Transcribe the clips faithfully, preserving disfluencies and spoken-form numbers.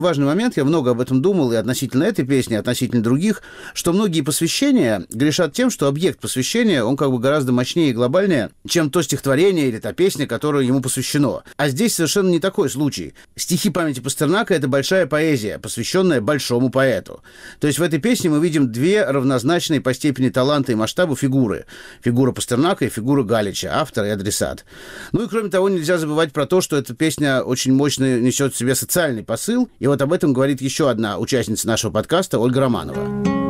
Важный момент, я много об этом думал и относительно этой песни, и относительно других, что многие посвящения грешат тем, что объект посвящения, он как бы гораздо мощнее и глобальнее, чем то стихотворение или та песня, которая ему посвящено. А здесь совершенно не такой случай. Стихи памяти Пастернака — это большая поэзия, посвященная большому поэту. То есть в этой песне мы видим две равнозначные по степени таланта и масштаба фигуры. Фигура Пастернака и фигура Галича, автор и адресат. Ну и кроме того, нельзя забывать про то, что эта песня очень мощно несет в себе социальный посыл, и вот об этом говорит еще одна участница нашего подкаста, Ольга Романова.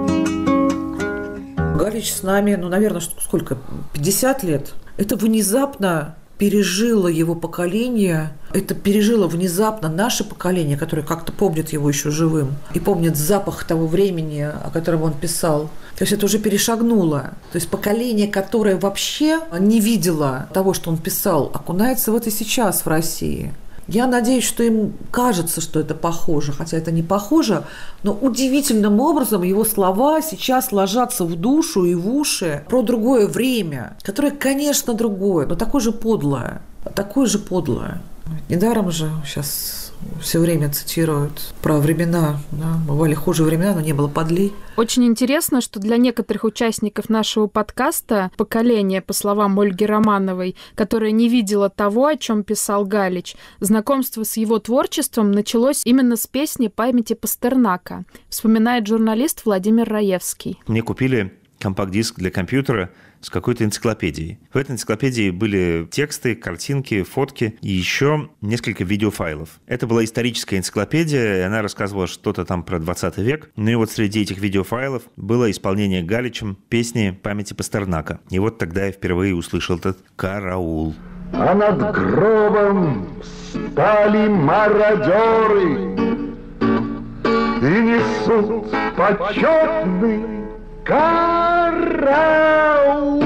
Галич с нами, ну, наверное, сколько, пятьдесят лет. Это внезапно пережило его поколение, это пережило внезапно наше поколение, которое как-то помнит его еще живым и помнит запах того времени, о котором он писал. То есть это уже перешагнуло. То есть поколение, которое вообще не видело того, что он писал, окунается в это сейчас в России. Я надеюсь, что им кажется, что это похоже, хотя это не похоже, но удивительным образом его слова сейчас ложатся в душу и в уши про другое время, которое, конечно, другое, но такое же подлое, такое же подлое. Недаром же сейчас все время цитируют про времена, да, бывали хуже времена, но не было подлей. Очень интересно, что для некоторых участников нашего подкаста поколение, по словам Ольги Романовой, которое не видело того, о чем писал Галич, знакомство с его творчеством началось именно с песни памяти Пастернака, вспоминает журналист Владимир Раевский. Мне купили компакт-диск для компьютера с какой-то энциклопедией. В этой энциклопедии были тексты, картинки, фотки и еще несколько видеофайлов. Это была историческая энциклопедия, и она рассказывала что-то там про двадцатый век. Ну и вот среди этих видеофайлов было исполнение Галичем песни памяти Пастернака. И вот тогда я впервые услышал этот «Караул». А над гробом стали мародеры и несут почетный караул.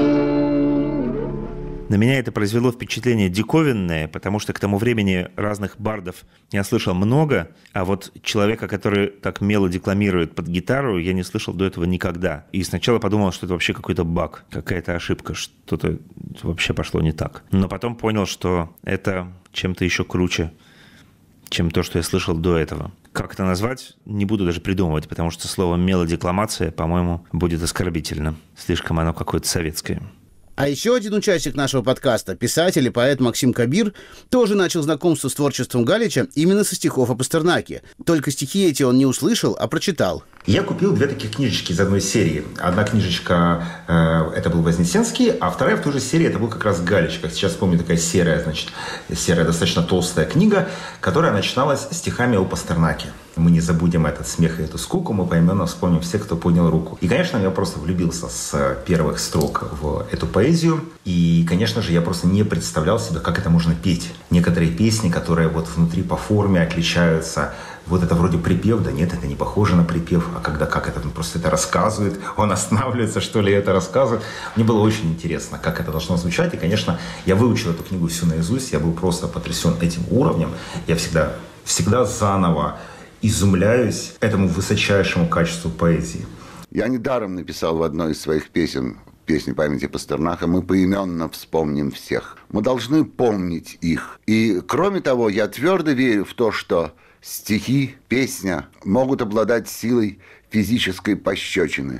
На меня это произвело впечатление диковинное, потому что к тому времени разных бардов я слышал много, а вот человека, который так мело декламирует под гитару, я не слышал до этого никогда. И сначала подумал, что это вообще какой-то баг, какая-то ошибка, что-то вообще пошло не так. Но потом понял, что это чем-то еще круче, чем то, что я слышал до этого. Как это назвать, не буду даже придумывать, потому что слово «мелодекламация», по-моему, будет оскорбительно. Слишком оно какое-то советское. А еще один участник нашего подкаста, писатель и поэт Максим Кабир, тоже начал знакомство с творчеством Галича именно со стихов о Пастернаке. Только стихи эти он не услышал, а прочитал. Я купил две таких книжечки из одной серии. Одна книжечка э, это был Вознесенский, а вторая в той же серии это был как раз Галич. Как сейчас помню, такая серая, значит, серая, достаточно толстая книга, которая начиналась стихами о Пастернаке. Мы не забудем этот смех и эту скуку, мы поименно вспомним всех, кто поднял руку. И, конечно, я просто влюбился с первых строк в эту поэзию. И, конечно же, я просто не представлял себе, как это можно петь. Некоторые песни, которые вот внутри по форме отличаются. Вот это вроде припев, да нет, это не похоже на припев, а когда как это, он просто это рассказывает, он останавливается, что ли, это рассказывает. Мне было очень интересно, как это должно звучать, и, конечно, я выучил эту книгу всю наизусть, я был просто потрясен этим уровнем, я всегда, всегда заново изумляюсь этому высочайшему качеству поэзии. Я недаром написал в одной из своих песен, песни памяти Пастернака, мы поименно вспомним всех. Мы должны помнить их. И, кроме того, я твердо верю в то, что стихи, песня могут обладать силой физической пощечины.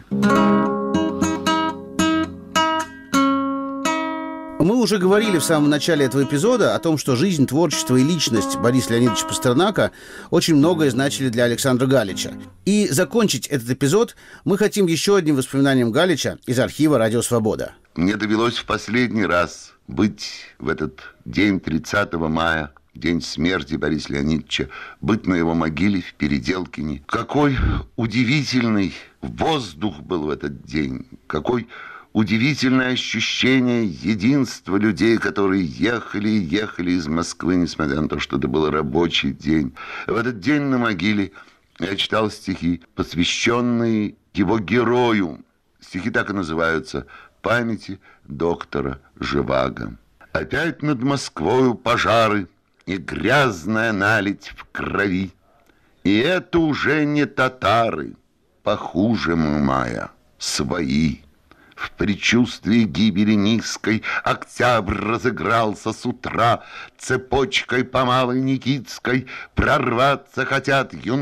Мы уже говорили в самом начале этого эпизода о том, что жизнь, творчество и личность Бориса Леонидовича Пастернака очень многое значили для Александра Галича. И закончить этот эпизод мы хотим еще одним воспоминанием Галича из архива «Радио Свобода». Мне довелось в последний раз быть в этот день тридцатого мая, день смерти Бориса Леонидовича, быть на его могиле в Переделкине. Какой удивительный воздух был в этот день, какой удивительное ощущение единства людей, которые ехали и ехали из Москвы, несмотря на то, что это был рабочий день. В этот день на могиле я читал стихи, посвященные его герою. Стихи так и называются «Памяти доктора Живаго». Опять над Москвою пожары, и грязная наледь в крови. И это уже не татары, похуже мая, свои. В предчувствии гибели низкой октябрь разыгрался с утра, цепочкой по Малой Никитской прорваться хотят юнцы.